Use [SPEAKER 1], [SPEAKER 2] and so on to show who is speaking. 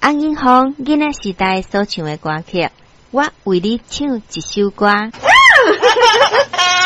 [SPEAKER 1] 红英红囡仔时代所唱的歌曲，我为你唱一首歌。